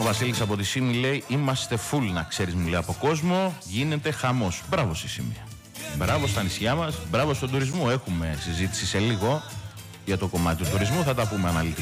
Βασίλης από τη Σύμη λέει: είμαστε full, να ξέρεις, μου λέει, από κόσμο. Γίνεται χαμός. Μπράβο στη Σύμη. Μπράβο στα νησιά μας. Μπράβο στον τουρισμό. Έχουμε συζήτηση σε λίγο για το κομμάτι του τουρισμού. Θα τα πούμε αναλυτικά.